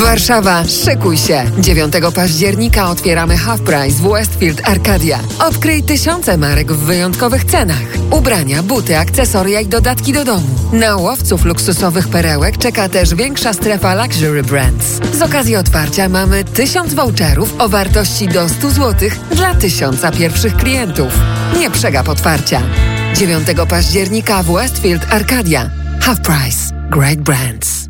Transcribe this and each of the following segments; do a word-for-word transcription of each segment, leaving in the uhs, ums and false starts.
Warszawa, szykuj się! dziewiątego października otwieramy Half Price w Westfield Arcadia. Odkryj tysiące marek w wyjątkowych cenach. Ubrania, buty, akcesoria i dodatki do domu. Na łowców luksusowych perełek czeka też większa strefa Luxury Brands. Z okazji otwarcia mamy tysiąc voucherów o wartości do stu złotych dla tysiąca pierwszych klientów. Nie przegap otwarcia. dziewiątego października w Westfield Arcadia. Half Price. Great Brands.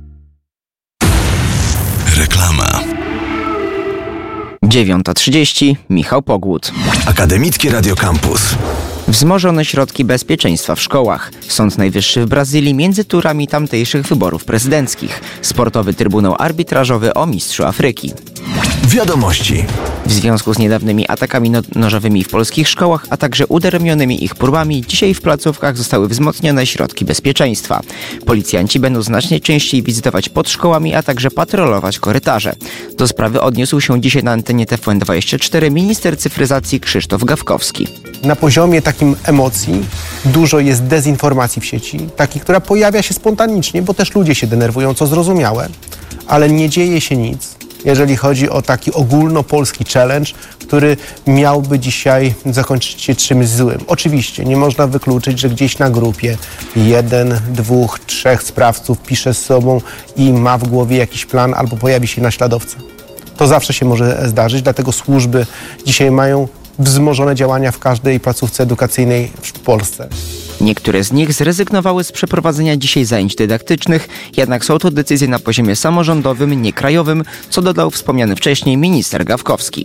Reklama. dziewiąta trzydzieści. Michał Pogłód. Akademickie Radio Campus. Wzmożone środki bezpieczeństwa w szkołach. Sąd Najwyższy w Brazylii między turami tamtejszych wyborów prezydenckich. Sportowy Trybunał Arbitrażowy o Mistrzu Afryki. Wiadomości. W związku z niedawnymi atakami no- nożowymi w polskich szkołach, a także udaremnionymi ich próbami, dzisiaj w placówkach zostały wzmocnione środki bezpieczeństwa. Policjanci będą znacznie częściej wizytować pod szkołami, a także patrolować korytarze. Do sprawy odniósł się dzisiaj na antenie T V N dwadzieścia cztery minister cyfryzacji Krzysztof Gawkowski. Na poziomie takim emocji dużo jest dezinformacji w sieci, takiej, która pojawia się spontanicznie, bo też ludzie się denerwują, co zrozumiałe, ale nie dzieje się nic, jeżeli chodzi o taki ogólnopolski challenge, który miałby dzisiaj zakończyć się czymś złym. Oczywiście nie można wykluczyć, że gdzieś na grupie jeden, dwóch, trzech sprawców pisze z sobą i ma w głowie jakiś plan albo pojawi się naśladowca. To zawsze się może zdarzyć, dlatego służby dzisiaj mają wzmożone działania w każdej placówce edukacyjnej w Polsce. Niektóre z nich zrezygnowały z przeprowadzenia dzisiaj zajęć dydaktycznych, jednak są to decyzje na poziomie samorządowym, nie krajowym, co dodał wspomniany wcześniej minister Gawkowski.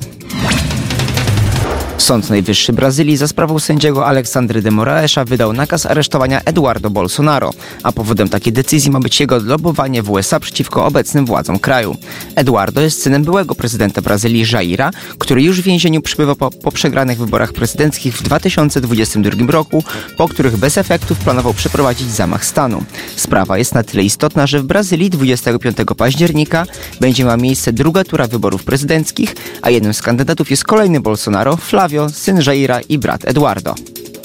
Sąd Najwyższy Brazylii za sprawą sędziego Alexandry de Moraes'a wydał nakaz aresztowania Eduardo Bolsonaro, a powodem takiej decyzji ma być jego lobowanie w U S A przeciwko obecnym władzom kraju. Eduardo jest synem byłego prezydenta Brazylii Jaira, który już w więzieniu przebywa po, po przegranych wyborach prezydenckich w dwa tysiące dwudziestym drugim roku, po których bez efektów planował przeprowadzić zamach stanu. Sprawa jest na tyle istotna, że w Brazylii dwudziestego piątego października będzie miała miejsce druga tura wyborów prezydenckich, a jednym z kandydatów jest kolejny Bolsonaro, Flavio, syn Jaira i brat Eduardo.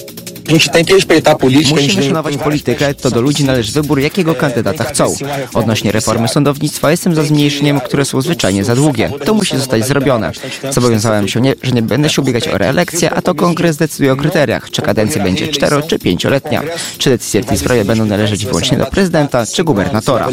Musimy szanować politykę, to do ludzi należy wybór, jakiego kandydata chcą. Odnośnie reformy sądownictwa jestem za zmniejszeniem, które są zwyczajnie za długie. To musi zostać zrobione. Zobowiązałem się, nie, że nie będę się ubiegać o reelekcję, a to kongres decyduje o kryteriach, czy kadencja będzie cztero czy pięcioletnia, czy decyzje w tej sprawie będą należeć wyłącznie do prezydenta czy gubernatora.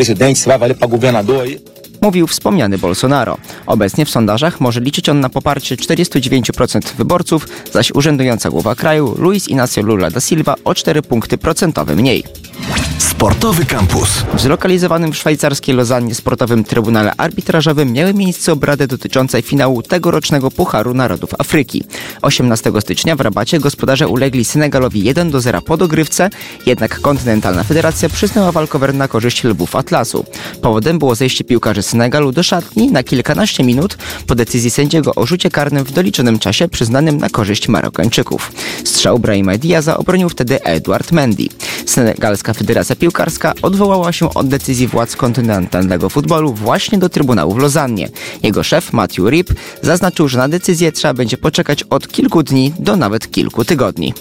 Mówił wspomniany Bolsonaro. Obecnie w sondażach może liczyć on na poparcie czterdzieści dziewięć procent wyborców, zaś urzędująca głowa kraju Luiz Inácio Lula da Silva o cztery punkty procentowe mniej. Sportowy Campus. W zlokalizowanym w szwajcarskiej Lozannie sportowym Trybunale Arbitrażowym miały miejsce obrady dotyczące finału tegorocznego Pucharu Narodów Afryki. osiemnastego stycznia w Rabacie gospodarze ulegli Senegalowi jeden do zera po dogrywce, jednak kontynentalna federacja przyznała walkover na korzyść Lwów Atlasu. Powodem było zejście piłkarzy Senegalu do szatni na kilkanaście minut po decyzji sędziego o rzucie karnym w doliczonym czasie przyznanym na korzyść Marokańczyków. Strzał Brahima Diaza obronił wtedy Edouard Mendy. Senegalska Federacja Piłkarska odwołała się od decyzji władz kontynentalnego futbolu właśnie do Trybunału w Lozannie. Jego szef Matthew Rip zaznaczył, że na decyzję trzeba będzie poczekać od kilku dni do nawet kilku tygodni.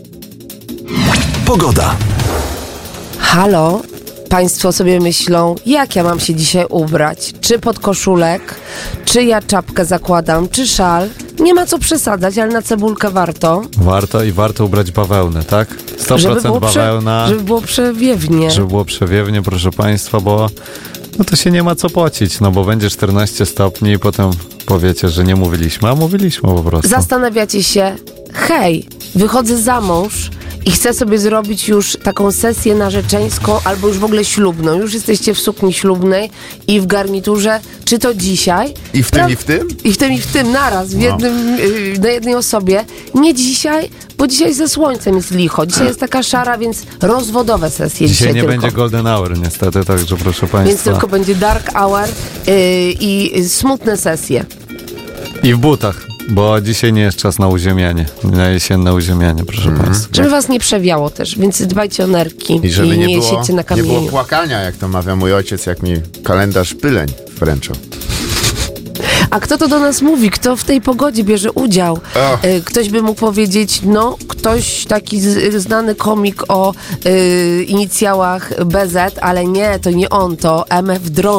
Pogoda. Halo? Państwo sobie myślą, jak ja mam się dzisiaj ubrać? Czy pod koszulek? Czy ja czapkę zakładam? Czy szal? Nie ma co przesadzać, ale na cebulkę warto. Warto i warto ubrać bawełnę, tak? sto procent żeby bawełna. Prze, żeby było przewiewnie. Żeby było przewiewnie, proszę Państwa, bo no to się nie ma co pocić, no bo będzie czternaście stopni i potem powiecie, że nie mówiliśmy, a mówiliśmy po prostu. Zastanawiacie się, hej, wychodzę za mąż i chcę sobie zrobić już taką sesję narzeczeńską albo już w ogóle ślubną. Już jesteście w sukni ślubnej i w garniturze. Czy to dzisiaj? I w tym, Pra- i w tym? I w tym, i w tym, naraz, w jednym, yy, na jednej osobie. Nie dzisiaj, bo dzisiaj ze słońcem jest licho. Dzisiaj jest taka szara, więc rozwodowe sesje dzisiaj, Dzisiaj nie tylko. będzie golden hour niestety, także proszę Państwa. Więc tylko będzie dark hour yy, i smutne sesje. I w butach. Bo dzisiaj nie jest czas na uziemianie, na jesienne uziemianie, proszę mm. Państwa. Żeby was nie przewiało też, więc dbajcie o nerki I żeby i nie, nie było, siedźcie na nie kamieniu. było płakania, jak to mawia mój ojciec, jak mi kalendarz pyleń wręczał. A kto to do nas mówi? Kto w tej pogodzie bierze udział? Oh. Ktoś by mógł powiedzieć, no, ktoś taki z, znany komik o y, inicjałach B Z, ale nie, to nie on, to M F Dron.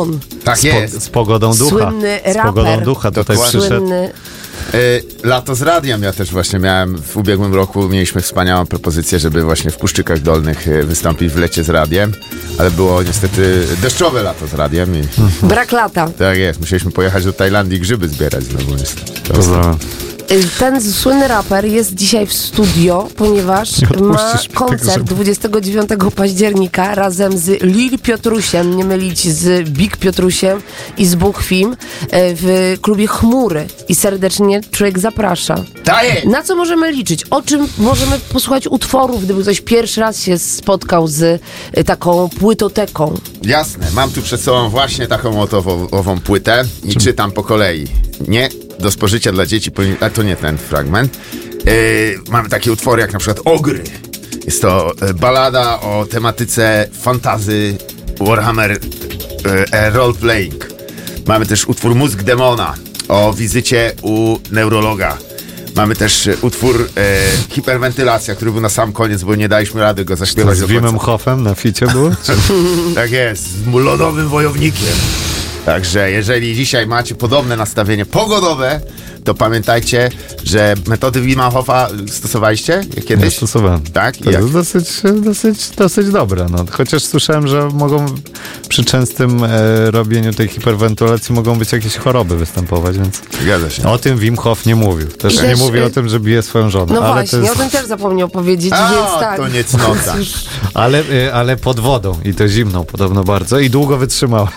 Tak z, po, jest. z pogodą ducha. Słynny z pogodą raper. ducha tutaj Dokładnie. przyszedł. Słynny. Y, lato z radiem ja też właśnie miałem w ubiegłym roku, mieliśmy wspaniałą propozycję, żeby właśnie w Puszczykach Dolnych y, wystąpić w lecie z radiem, ale było niestety deszczowe lato z radiem i Brak lata. tak jest, musieliśmy pojechać do Tajlandii i grzyby zbierać znowu niestety. Pozdrawiam. Ten słynny raper jest dzisiaj w studio, ponieważ Nie ma odpuścisz mi koncert tego, żeby- dwudziestego dziewiątego października razem z Lil Piotrusiem, nie mylić z Big Piotrusiem i z Buchwim e, w klubie Chmury. I serdecznie człowiek zaprasza. Daję! Na co możemy liczyć? O czym możemy posłuchać utworów, gdyby ktoś pierwszy raz się spotkał z e, taką płytoteką? Jasne, mam tu przed sobą właśnie taką oto owo- ową płytę i czytam po kolei. Nie do spożycia dla dzieci, powinien- ale to nie ten fragment. Yy, mamy takie utwory jak na przykład Ogry. Jest to e, balada o tematyce fantazy Warhammer e, e, roleplaying. Mamy też utwór Mózg Demona o wizycie u neurologa. Mamy też e, utwór e, Hiperwentylacja, który był na sam koniec, bo nie daliśmy rady go To zaśpiewać z do końca. Wimem Hofem na ficie było? Tak jest, z lodowym wojownikiem. Także jeżeli dzisiaj macie podobne nastawienie pogodowe, to pamiętajcie, że metody Wima Hofa stosowaliście Nie kiedyś? stosowałem. Tak? I To jak? jest dosyć, dosyć, dosyć dobre. No. Chociaż słyszałem, że mogą przy częstym e, robieniu tej hiperwentylacji mogą być jakieś choroby występować, więc Zgadza się. o tym Wim Hof nie mówił. Też I nie też, mówi y, o tym, że bije swoją żonę. No ale właśnie, to o jest, tym też zapomniał powiedzieć, A, więc tak. to nie cnota. ale, y, ale pod wodą i to zimną podobno bardzo i długo wytrzymała.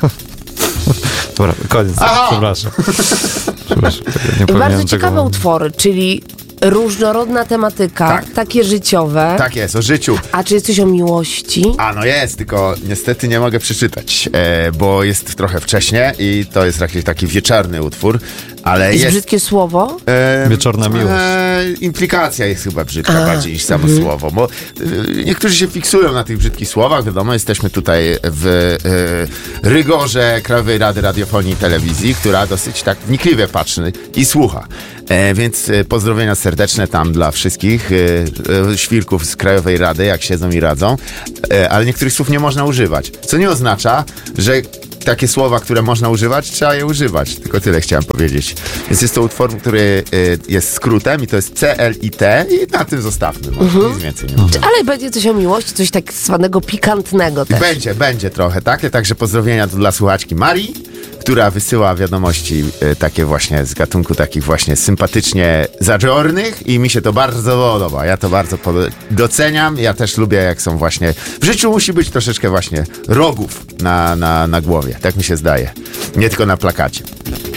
Dobra, koniec. Aha! Przepraszam. Przepraszam. Nie Bardzo powinienem ciekawe tego... utwory, czyli różnorodna tematyka, Tak. takie życiowe. Tak jest, o życiu. A czy jest coś o miłości? A no jest, tylko niestety nie mogę przeczytać, e, bo jest trochę wcześnie i to jest taki, taki wieczorny utwór, ale Jest jest... brzydkie słowo? E, Wieczorna miłość. E, implikacja jest chyba brzydka bardziej niż samo słowo, bo e, niektórzy się fiksują na tych brzydkich słowach. Wiadomo, jesteśmy tutaj w e, rygorze Krajowej Rady Radiofonii i Telewizji, która dosyć tak wnikliwie patrzy i słucha. E, więc e, pozdrowienia serdeczne tam dla wszystkich e, e, świrków z Krajowej Rady, jak siedzą i radzą, e, ale niektórych słów nie można używać, co nie oznacza, że takie słowa, które można używać, trzeba je używać. Tylko tyle chciałem powiedzieć. Więc jest to utwór, który y, jest skrótem i to jest C L I T i na tym zostawmy. Może nic więcej nie mówię. Ale będzie coś o miłości, coś tak zwanego pikantnego też. Będzie, będzie trochę takie, także pozdrowienia tu dla słuchaczki Marii, która wysyła wiadomości y, takie właśnie z gatunku takich właśnie sympatycznie zażornych i mi się to bardzo podoba. Ja to bardzo pod- doceniam. Ja też lubię, jak są właśnie... W życiu musi być troszeczkę właśnie rogów na, na, na głowie. Tak mi się zdaje. Nie tylko na plakacie.